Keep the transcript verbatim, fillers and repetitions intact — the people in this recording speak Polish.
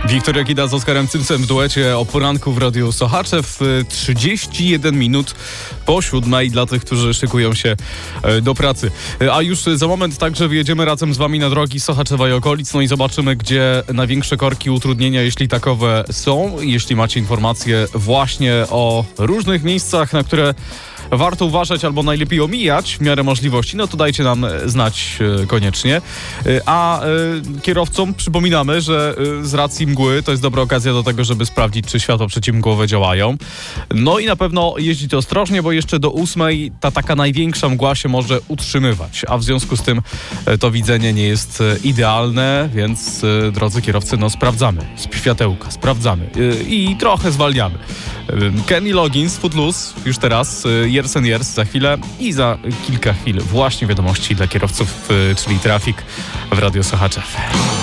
Wiktoria Kida z Oskarem Cymsem w duecie o poranku w Radiu Sochaczew. trzydzieści jeden minut po siódmej dla tych, którzy szykują się do pracy. A już za moment także wyjedziemy razem z wami na drogi Sochaczewa i okolic, no i zobaczymy, gdzie największe korki, utrudnienia, jeśli takowe są. Jeśli macie informacje właśnie o różnych miejscach, na które warto uważać albo najlepiej omijać w miarę możliwości, no to dajcie nam znać koniecznie. A kierowcom przypominamy, że z racji mgły to jest dobra okazja do tego, żeby sprawdzić, czy światła przeciwmgłowe działają. No i na pewno jeździć ostrożnie, bo jeszcze do ósmej ta taka największa mgła się może utrzymywać, a w związku z tym to widzenie nie jest idealne, więc drodzy kierowcy, no sprawdzamy. Światełka, sprawdzamy i trochę zwalniamy. Kenny Loggins, Footloose, już teraz, Years and Years za chwilę i za kilka chwil właśnie wiadomości dla kierowców, czyli Traffic w Radiu Sochaczew.